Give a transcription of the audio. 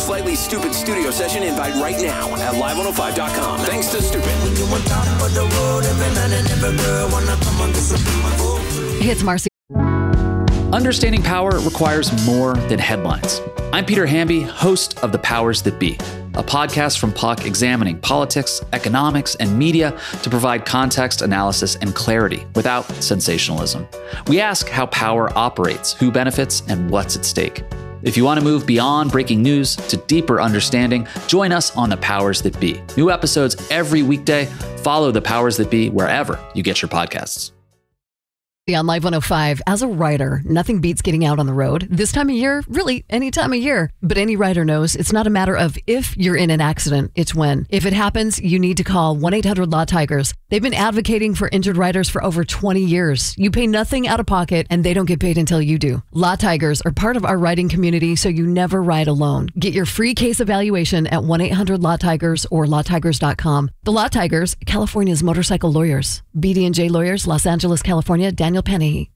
Slightly Stupid studio session invite right now at live105.com. Thanks to Stupid. Hey, it's Marcy. Understanding power requires more than headlines. I'm Peter Hamby, host of The Powers That Be, a podcast from Puck examining politics, economics, and media to provide context, analysis, and clarity without sensationalism. We ask how power operates, who benefits, and what's at stake. If you want to move beyond breaking news to deeper understanding, join us on The Powers That Be. New episodes every weekday. Follow The Powers That Be wherever you get your podcasts. On Live 105, as a writer, nothing beats getting out on the road. This time of year, really any time of year. But any writer knows it's not a matter of if you're in an accident, it's when. If it happens, you need to call 1-800-LAW-TIGERS. They've been advocating for injured writers for over 20 years. You pay nothing out of pocket, and they don't get paid until you do. Law Tigers are part of our writing community, so you never write alone. Get your free case evaluation at 1-800-LAW-TIGERS or lawtigers.com. The Law Tigers, California's motorcycle lawyers. BD&J Lawyers, Los Angeles, California, Daniel Penny.